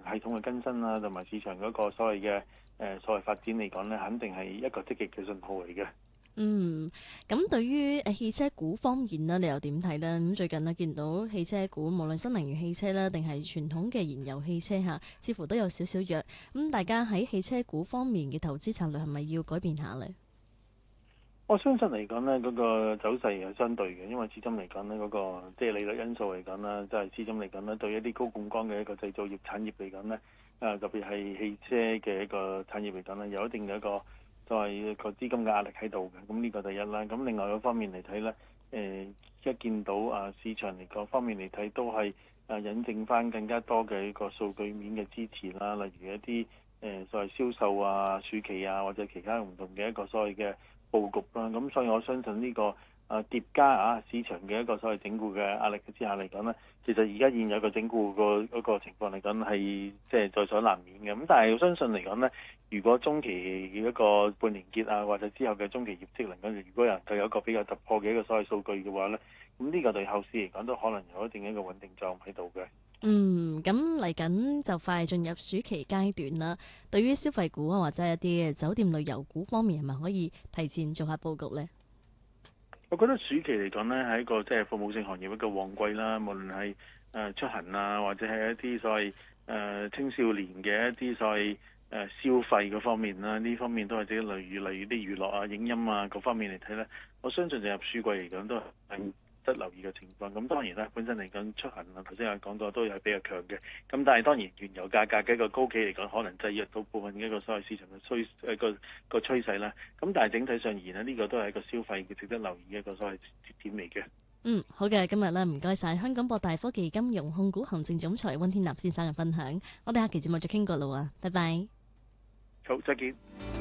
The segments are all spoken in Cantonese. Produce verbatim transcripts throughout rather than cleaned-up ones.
系統嘅更新啊，同埋市場嗰個所謂嘅誒、呃、所謂發展嚟講咧，肯定係一個積極嘅信號嚟嘅。 嗯，咁對於誒汽車股方面呢，你又點睇呢？咁最近呢，見到汽車股，無論新能源汽車啦，定係傳統嘅燃油汽車嚇，似乎都有少少弱。咁大家喺汽車股方面嘅投資策略係咪要改變下呢？ 我相信嚟講呢，嗰、那個走勢係相對嘅，因為始終嚟講呢，嗰、那個即係利率因素嚟講啦，即係始終嚟講呢，對一啲高槓桿嘅一個製造業產業嚟講呢，誒特別係汽車嘅一個產業嚟講呢，有一定嘅一個所謂一個資金嘅壓力喺度嘅。咁呢個第一啦。咁另外一方面嚟睇呢，誒、呃、一見到啊市場嚟個方面嚟睇，都係誒引證翻更加多嘅一個數據面嘅支持啦，例如一啲誒、呃、所謂銷售啊、暑期啊，或者其他唔同嘅一個所謂嘅佈局啦，咁所以我相信呢個誒疊加啊市場嘅一個所謂整固嘅壓力之下嚟講呢，其實而家現有個整固個嗰個情況嚟講係即係在所難免嘅。咁但係我相信嚟講呢，如果中期嘅一個半年結啊，或者之後嘅中期業績嚟講，如果有能夠有一個比較突破嘅一個所謂數據嘅話呢，咁呢個對後市嚟講都可能有一定一個穩定作用喺度嘅。 嗯，咁嚟緊就快進入暑期階段啦。對於消費股啊，或者一啲酒店旅遊股方面，係咪可以提前做下佈局呢？ 我覺得暑期嚟講呢，係一個即係服務性行業一個旺季啦。無論係誒出行啊，或者係一啲所謂誒、呃、青少年嘅一啲所謂誒、呃、消費嗰方面啦，呢方面都係即係例如例如啲娛樂啊、影音啊各方面嚟睇呢，我相信進入暑季嚟講都係得留意嘅情況。咁當然啦，本身嚟講出行啊，頭先有講過都係比較強嘅。咁但係當然原油價格嘅一個高企嚟講，可能制約到部分嘅一個所謂市場嘅趨誒個個趨勢啦。咁但係整體上而言呢，呢、這個都係一個消費嘅值得留意嘅一個所謂節點嚟嘅。 嗯，好嘅，今日咧唔該晒香港博大科技金融控股行政總裁溫天納先生嘅分享。我哋下期節目再傾過啦喎，拜拜。 好，再見。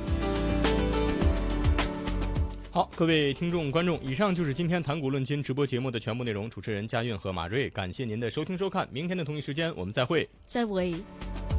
好，各位聽眾觀眾，以上就是今天談股論金直播節目的全部內容。主持人嘉韻和馬瑞，感謝您的收聽收看。明天的同一時間，我們再會。 再會。